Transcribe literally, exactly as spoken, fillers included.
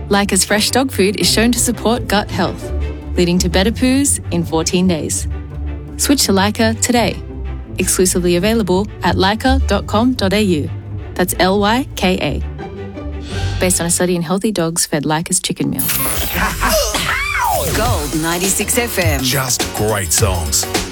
Lyca's fresh dog food is shown to support gut health, leading to better poos in fourteen days. Switch to Lyca today. Exclusively available at lyca dot com dot a u. That's L Y K A. Based on a study in healthy dogs fed Lyca's chicken meal. Gold ninety-six F M. Just great songs.